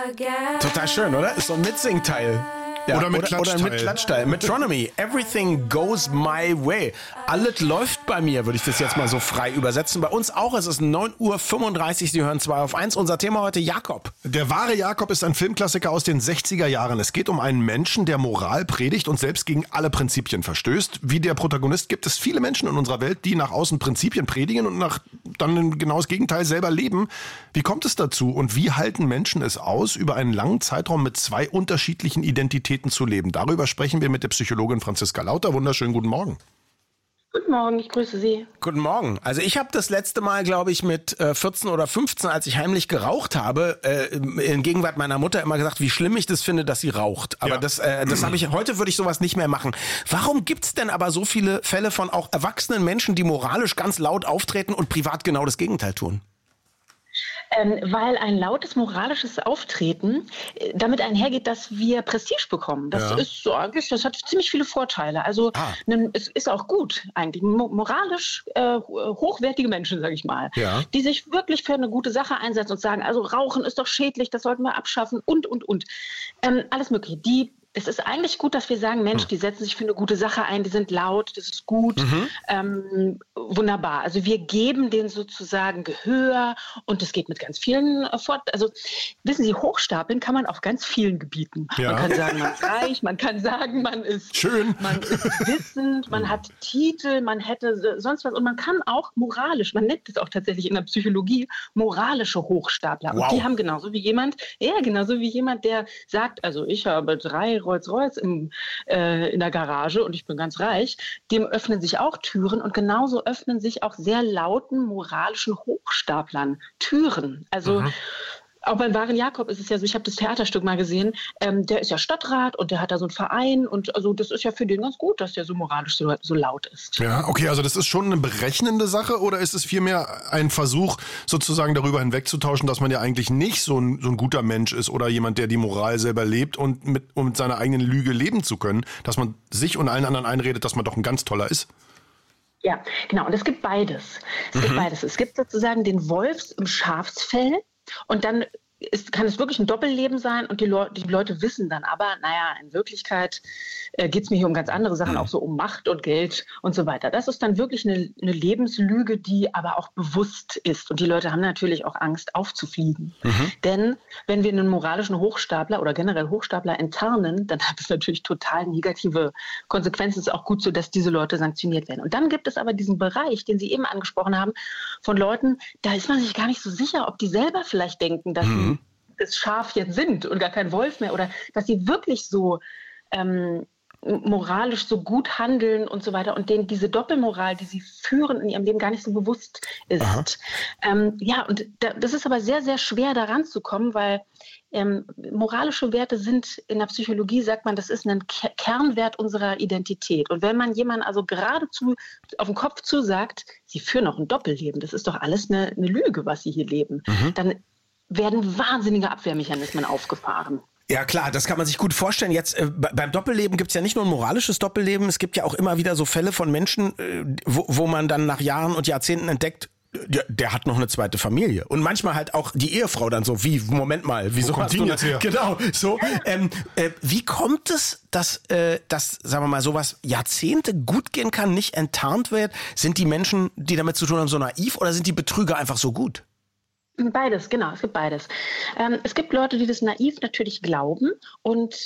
Total schön, oder? Ist so ein Mitsingteil. Ja, oder mit Klatschteil. Oder mit Klatschteil. Metronomy. Everything goes my way. Alles läuft bei mir, würde ich das jetzt mal so frei übersetzen. Bei uns auch. Es ist 9:35 Uhr. Sie hören 2 auf 1. Unser Thema heute Jakob. Der wahre Jakob ist ein Filmklassiker aus den 60er Jahren. Es geht um einen Menschen, der Moral predigt und selbst gegen alle Prinzipien verstößt. Wie der Protagonist gibt es viele Menschen in unserer Welt, die nach außen Prinzipien predigen und dann genau das Gegenteil selber leben. Wie kommt es dazu und wie halten Menschen es aus, über einen langen Zeitraum mit 2 unterschiedlichen Identitäten zu leben? Darüber sprechen wir mit der Psychologin Franziska Lauter. Wunderschönen guten Morgen. Guten Morgen, ich grüße Sie. Guten Morgen. Also ich habe das letzte Mal, glaube ich, mit 14 oder 15, als ich heimlich geraucht habe, in Gegenwart meiner Mutter immer gesagt, wie schlimm ich das finde, dass sie raucht. Aber das habe ich, heute würde ich sowas nicht mehr machen. Warum gibt's denn aber so viele Fälle von auch erwachsenen Menschen, die moralisch ganz laut auftreten und privat genau das Gegenteil tun? Weil ein lautes moralisches Auftreten damit einhergeht, dass wir Prestige bekommen. Das ist so eigentlich, das hat ziemlich viele Vorteile. Also es ist auch gut eigentlich. Moralisch hochwertige Menschen, sage ich mal, die sich wirklich für eine gute Sache einsetzen und sagen, also Rauchen ist doch schädlich, das sollten wir abschaffen und. Alles Mögliche. Es ist eigentlich gut, dass wir sagen, Mensch, die setzen sich für eine gute Sache ein, die sind laut, das ist gut, wunderbar. Also wir geben denen sozusagen Gehör und es geht mit ganz vielen fort. Also wissen Sie, hochstapeln kann man auf ganz vielen Gebieten. Man kann sagen, man ist reich, man kann sagen, man ist schön, man ist wissend, man hat Titel, man hätte sonst was und man kann auch moralisch, man nennt es auch tatsächlich in der Psychologie, moralische Hochstapler. Und die haben genauso wie jemand, der sagt, also ich habe 3 Rolls-Royce in der Garage und ich bin ganz reich, dem öffnen sich auch Türen und genauso öffnen sich auch sehr lauten moralischen Hochstaplern Türen. Also auch beim wahren Jakob ist es ja so, ich habe das Theaterstück mal gesehen, der ist ja Stadtrat und der hat da so einen Verein und also das ist ja für den ganz gut, dass der so moralisch so laut ist. Ja, okay, also das ist schon eine berechnende Sache oder ist es vielmehr ein Versuch, sozusagen darüber hinwegzutauschen, dass man ja eigentlich nicht so ein guter Mensch ist oder jemand, der die Moral selber lebt und um mit seiner eigenen Lüge leben zu können, dass man sich und allen anderen einredet, dass man doch ein ganz toller ist? Ja, genau. Und es gibt beides. Es gibt sozusagen den Wolfs im Schafsfell. Und dann kann es wirklich ein Doppelleben sein und die Leute wissen dann aber, naja, in Wirklichkeit geht es mir hier um ganz andere Sachen, auch so um Macht und Geld und so weiter. Das ist dann wirklich eine Lebenslüge, die aber auch bewusst ist. Und die Leute haben natürlich auch Angst, aufzufliegen. Denn wenn wir einen moralischen Hochstapler oder generell Hochstapler enttarnen, dann hat es natürlich total negative Konsequenzen. Es ist auch gut so, dass diese Leute sanktioniert werden. Und dann gibt es aber diesen Bereich, den Sie eben angesprochen haben, von Leuten, da ist man sich gar nicht so sicher, ob die selber vielleicht denken, dass sie das Schaf jetzt sind und gar kein Wolf mehr oder dass sie wirklich so moralisch so gut handeln und so weiter und denen diese Doppelmoral, die sie führen in ihrem Leben, gar nicht so bewusst ist. Und das ist aber sehr, sehr schwer daran zu kommen, weil moralische Werte sind, in der Psychologie sagt man, das ist ein Kernwert unserer Identität. Und wenn man jemandem also geradezu auf den Kopf zusagt, sie führen auch ein Doppelleben, das ist doch alles eine Lüge, was sie hier leben, dann werden wahnsinnige Abwehrmechanismen aufgefahren. Ja klar, das kann man sich gut vorstellen. Jetzt beim Doppelleben gibt's ja nicht nur ein moralisches Doppelleben, es gibt ja auch immer wieder so Fälle von Menschen, wo man dann nach Jahren und Jahrzehnten entdeckt, der hat noch eine zweite Familie. Und manchmal halt auch die Ehefrau dann so, wie, Moment mal, wieso kommt die jetzt her? Genau, so. Wie kommt es, dass, sagen wir mal, sowas Jahrzehnte gut gehen kann, nicht enttarnt wird? Sind die Menschen, die damit zu tun haben, so naiv oder sind die Betrüger einfach so gut? Beides, genau, es gibt beides. Es gibt Leute, die das naiv natürlich glauben und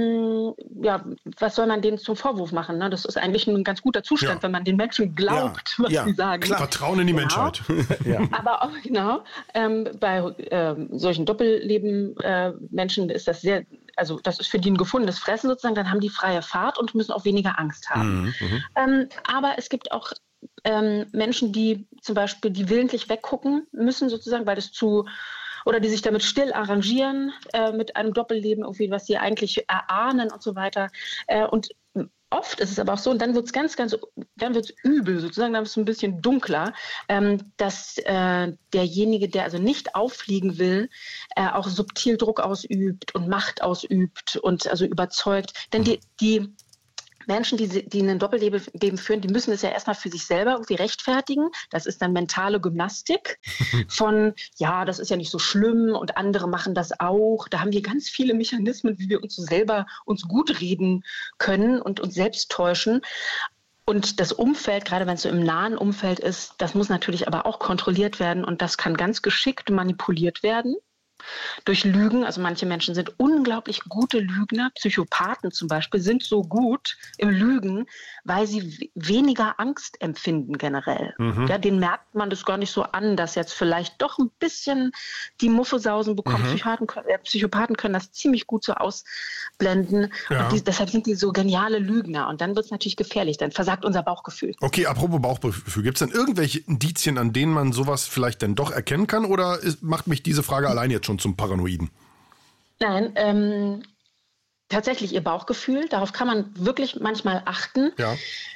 was soll man denen zum Vorwurf machen? Ne? Das ist eigentlich ein ganz guguter Zustand, wenn man den Menschen glaubt, was sie sagen. Klar. Vertrauen in die Menschheit. Aber auch bei solchen Doppelleben-Menschen ist das sehr, also das ist für die ein gefundenes Fressen sozusagen, dann haben die freie Fahrt und müssen auch weniger Angst haben. Aber es gibt auch Menschen, die zum Beispiel, die willentlich weggucken müssen sozusagen, weil das oder die sich damit still arrangieren mit einem Doppelleben, irgendwie, was sie eigentlich erahnen und so weiter. Und oft ist es aber auch so, und dann wird es dann wird es übel sozusagen, dann wird es ein bisschen dunkler, dass derjenige, der also nicht auffliegen will, auch subtil Druck ausübt und Macht ausübt und also überzeugt. Denn die Menschen, die ein Doppelleben führen, die müssen es ja erstmal für sich selber irgendwie rechtfertigen. Das ist dann mentale Gymnastik von, ja, das ist ja nicht so schlimm und andere machen das auch. Da haben wir ganz viele Mechanismen, wie wir uns so selber gut reden können und uns selbst täuschen. Und das Umfeld, gerade wenn es so im nahen Umfeld ist, das muss natürlich aber auch kontrolliert werden und das kann ganz geschickt manipuliert werden. Durch Lügen, also manche Menschen sind unglaublich gute Lügner, Psychopathen zum Beispiel sind so gut im Lügen, weil sie weniger Angst empfinden generell. Ja, denen merkt man das gar nicht so an, dass jetzt vielleicht doch ein bisschen die Muffesausen bekommen. Psychopathen können das ziemlich gut so ausblenden und deshalb sind die so geniale Lügner und dann wird es natürlich gefährlich, dann versagt unser Bauchgefühl. Okay, apropos Bauchgefühl, gibt es denn irgendwelche Indizien, an denen man sowas vielleicht denn doch erkennen kann oder macht mich diese Frage allein jetzt schon zum Paranoiden? Nein, tatsächlich ihr Bauchgefühl, darauf kann man wirklich manchmal achten. Ja.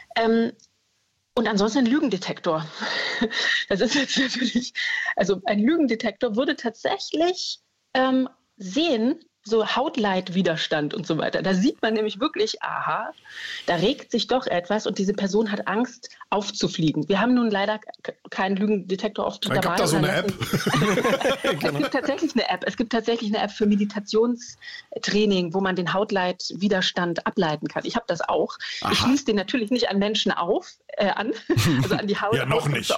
Und ansonsten ein Lügendetektor. Das ist jetzt natürlich, also ein Lügendetektor würde tatsächlich sehen, so Hautleitwiderstand und so weiter. Da sieht man nämlich wirklich, aha, da regt sich doch etwas und diese Person hat Angst aufzufliegen. Wir haben nun leider keinen Lügendetektor oft dabei. Ich habe da so eine App. Es gibt tatsächlich eine App. Es gibt tatsächlich eine App für Meditationstraining, wo man den Hautleitwiderstand ableiten kann. Ich habe das auch. Aha. Ich schließe den natürlich nicht an Menschen an, also an die Haut. Ja, noch nicht.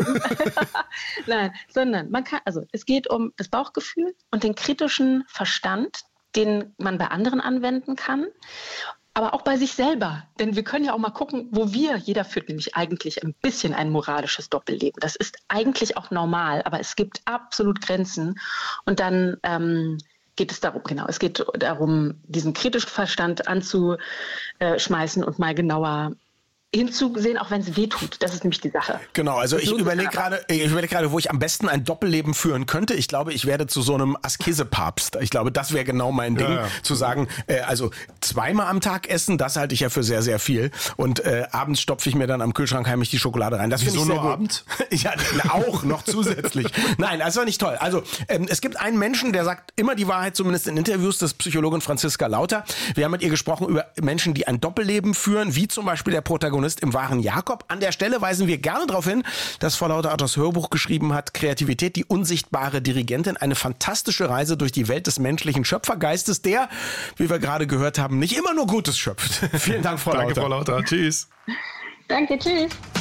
Nein, sondern man kann, also es geht um das Bauchgefühl und den kritischen Verstand, den man bei anderen anwenden kann, aber auch bei sich selber. Denn wir können ja auch mal gucken, jeder führt nämlich eigentlich ein bisschen ein moralisches Doppelleben. Das ist eigentlich auch normal, aber es gibt absolut Grenzen. Und dann geht es darum, diesen kritischen Verstand anzuschmeißen und mal genauer hinzusehen, auch wenn es weh tut. Das ist nämlich die Sache. Genau, also ich überlege gerade, wo ich am besten ein Doppelleben führen könnte. Ich glaube, ich werde zu so einem Askese-Papst. Ich glaube, das wäre genau mein Ding, zu sagen, also zweimal am Tag essen, das halte ich ja für sehr, sehr viel. Und abends stopfe ich mir dann am Kühlschrank heimlich die Schokolade rein. Das finde ich sehr gut. Abends? Ja, auch noch zusätzlich. Nein, das war nicht toll. Also es gibt einen Menschen, der sagt immer die Wahrheit, zumindest in Interviews, das ist Psychologin Franziska Lauter. Wir haben mit ihr gesprochen über Menschen, die ein Doppelleben führen, wie zum Beispiel der Protagonist im wahren Jakob. An der Stelle weisen wir gerne darauf hin, dass Frau Lauter auch das Hörbuch geschrieben hat, Kreativität, die unsichtbare Dirigentin, eine fantastische Reise durch die Welt des menschlichen Schöpfergeistes, der, wie wir gerade gehört haben, nicht immer nur Gutes schöpft. Vielen Dank, Frau Lauter. Danke, Frau Lauter. Tschüss. Danke, tschüss.